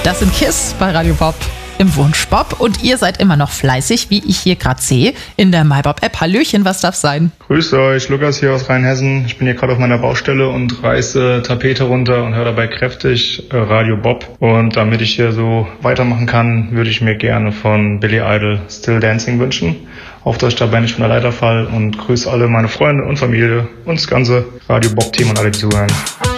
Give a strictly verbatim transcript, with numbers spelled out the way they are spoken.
Das sind KISS bei Radio Bob im Wunschbob und ihr seid immer noch fleißig, wie ich hier gerade sehe, in der MyBob-App. Hallöchen, was darf sein? Grüßt euch, Lukas hier aus Rheinhessen. Ich bin hier gerade auf meiner Baustelle und reiße Tapete runter und höre dabei kräftig äh, Radio Bob. Und damit ich hier so weitermachen kann, würde ich mir gerne von Billy Idol Still Dancing wünschen. Auf das dabei nicht von der Leiter fall und grüße alle meine Freunde und Familie und das ganze Radio Bob-Team und alle, die zuhören.